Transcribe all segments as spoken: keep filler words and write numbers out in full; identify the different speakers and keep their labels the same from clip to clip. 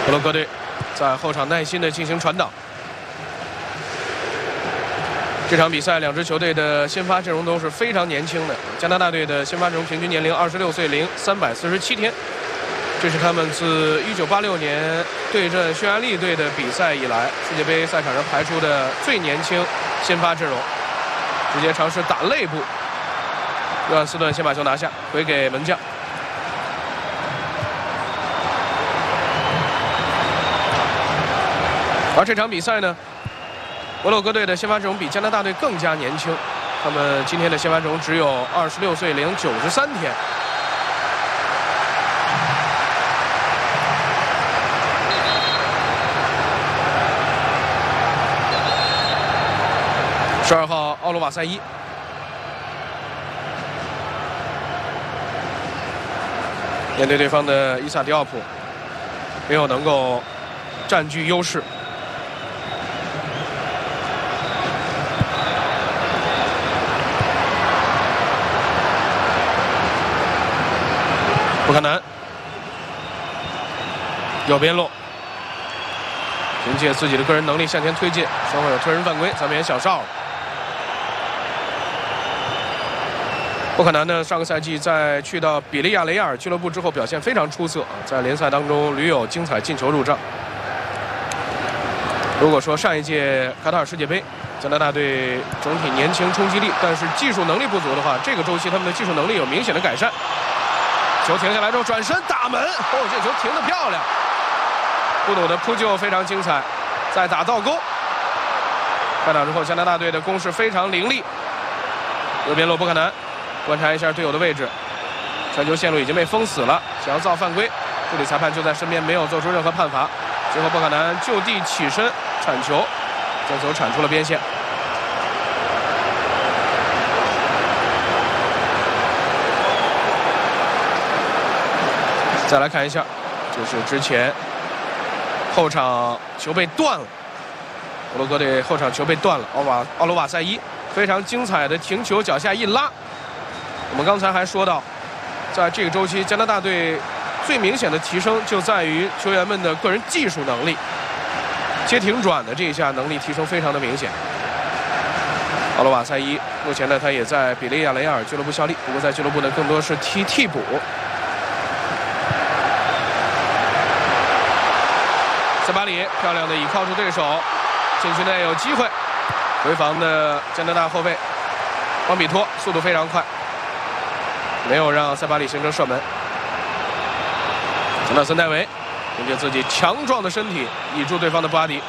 Speaker 1: 摩洛哥队在后场耐心地进行传导。这场比赛两支球队的先发阵容都是非常年轻的。加拿大队的先发阵容平均年龄二十六岁零三百四十七天，这是他们自一九八六年对阵匈牙利队的比赛以来，世界杯赛场上排出的最年轻先发阵容。直接尝试打肋部，约翰斯顿先把球拿下，回给门将。而这场比赛呢，摩洛哥队的先发阵容比加拿大队更加年轻，他们今天的先发阵容只有二十六岁零九十三天。十二号奥罗瓦塞伊，面对对方的伊萨迪奥普，没有能够占据优势。不可能，右边路，凭借自己的个人能力向前推进，双方有推人犯规，咱们也小哨了。不可能呢，上个赛季在去到比利亚雷亚尔俱乐部之后表现非常出色啊，在联赛当中屡有精彩进球入账。如果说上一届卡塔尔世界杯加拿大队整体年轻冲击力，但是技术能力不足的话，这个周期他们的技术能力有明显的改善。球停下来之后转身打门，哦，这球停得漂亮。布努的扑救非常精彩，再打倒钩。开打之后，加拿大队的攻势非常凌厉。右边路不可能，观察一下队友的位置，传球线路已经被封死了，想要造犯规，助理裁判就在身边，没有做出任何判罚。最后不可能就地起身铲球，将球铲出了边线。再来看一下，这是之前后场球被断了，摩洛哥队后场球被断了，奥瓦奥罗瓦塞伊非常精彩的停球，脚下一拉。我们刚才还说到，在这个周期加拿大队最明显的提升就在于球员们的个人技术能力，接停转的这一下能力提升非常的明显。奥罗瓦塞伊目前呢，他也在比利亚雷亚尔俱乐部效力，不过在俱乐部呢更多是踢替补。塞巴里漂亮的倚靠住对手，禁区内有机会，回防的加拿大后卫邦比托速度非常快，没有让塞巴里形成射门。乔纳森戴维凭借自己强壮的身体倚住对方的布阿迪，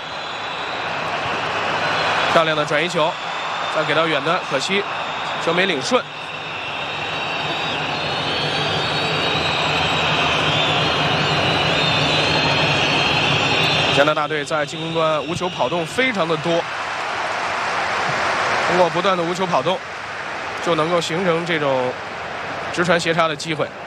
Speaker 1: 漂亮的转移球，再给到远的，可惜球没领顺。加拿大队在进攻端无球跑动非常的多，通过不断的无球跑动，就能够形成这种直传斜插的机会。